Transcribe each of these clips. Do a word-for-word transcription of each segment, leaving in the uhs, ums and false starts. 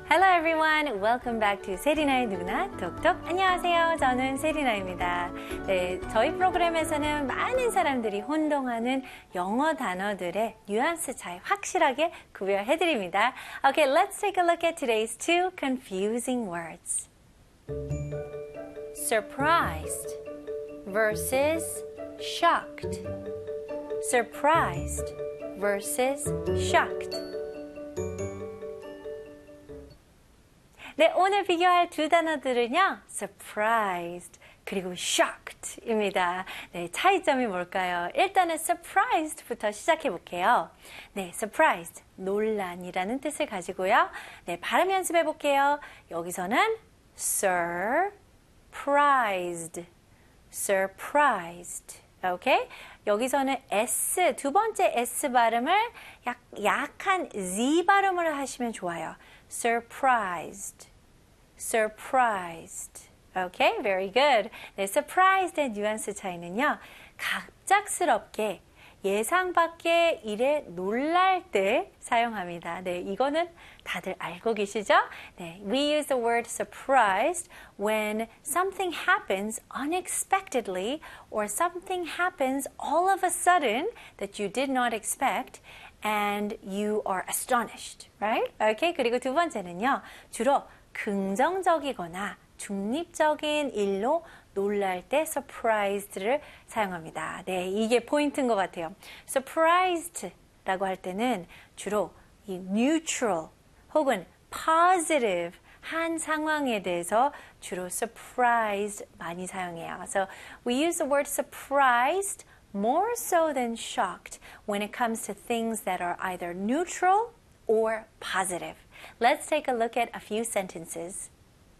Hello everyone, welcome back to 세리나의 누구나 톡톡. 안녕하세요, 저는 세리나입니다. 네, 저희 프로그램에서는 많은 사람들이 혼동하는 영어 단어들의 뉘앙스 차이 확실하게 구별해드립니다. Okay, let's take a look at today's two confusing words. Surprised versus shocked. Surprised versus shocked. 네, 오늘 비교할 두 단어들은요, surprised 그리고 shocked입니다. 네, 차이점이 뭘까요? 일단은 surprised부터 시작해 볼게요. 네, surprised, 논란이라는 뜻을 가지고요. 네, 발음 연습해 볼게요. 여기서는 surprised, surprised. 오케이? 여기서는 S, 두 번째 S 발음을 약, 약한 Z 발음을 하시면 좋아요. surprised, surprised. Okay, very good. 네, surprised의 뉘앙스 차이는요, 갑작스럽게 예상 밖의 일에 놀랄 때 사용합니다. 네, 이거는 다들 알고 계시죠? 네, we use the word surprised when something happens unexpectedly or something happens all of a sudden that you did not expect and you are astonished, right? Okay, 그리고 두 번째는요, 주로 긍정적이거나 중립적인 일로 놀랄 때 surprised를 사용합니다. 네, 이게 포인트인 것 같아요. surprised라고 할 때는 주로 이 neutral 혹은 positive 한 상황에 대해서 주로 surprised 많이 사용해요. So we use the word surprised more so than shocked when it comes to things that are either neutral or positive. Let's take a look at a few sentences.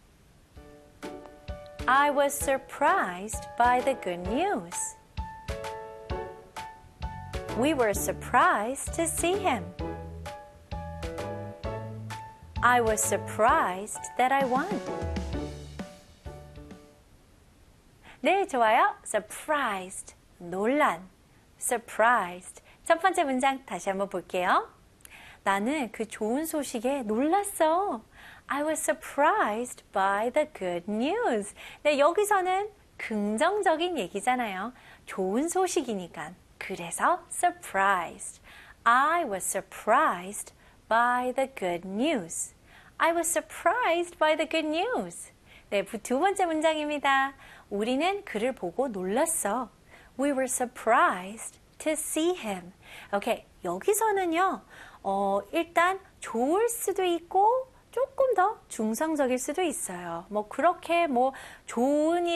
I was surprised by the good news. We were surprised to see him. I was surprised that I won. 네, 좋아요. surprised, 놀란, surprised. 첫 번째 문장 다시 한번 볼게요. 나는 그 좋은 소식에 놀랐어. I was surprised by the good news. 네, 여기서는 긍정적인 얘기잖아요. 좋은 소식이니까. 그래서 surprised. I was surprised by the good news. I was surprised by the good news. 네, 두 번째 문장입니다. 우리는 그를 보고 놀랐어. We were surprised to see him. 오케이, 여기서는요, 어, 일단 좋을 수도 있고 조금 더 중성적일 수도 있어요. 뭐 그렇게 뭐 좋은 일